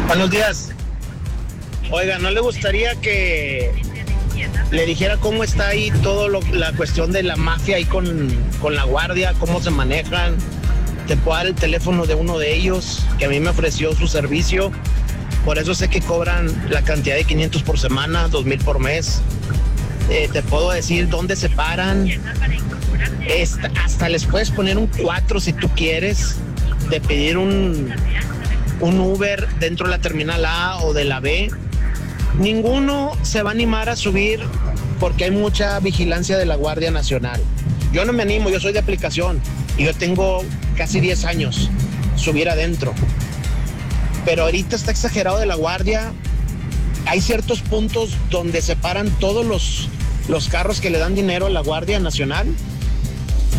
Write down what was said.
Buenos días. Oiga, ¿no le gustaría que le dijera cómo está ahí la cuestión de la mafia ahí con la guardia, cómo se manejan? Te puedo dar el teléfono de uno de ellos que a mí me ofreció su servicio. Por eso sé que cobran la cantidad de 500 por semana, 2,000 por mes. Te puedo decir dónde se paran. Hasta les puedes poner un 4 si tú quieres, de pedir un Uber dentro de la terminal A o de la B. Ninguno se va a animar a subir porque hay mucha vigilancia de la Guardia Nacional. Yo no me animo, yo soy de aplicación y yo tengo casi 10 años subir adentro. Pero ahorita está exagerado de la Guardia. Hay ciertos puntos donde se paran todos los carros que le dan dinero a la Guardia Nacional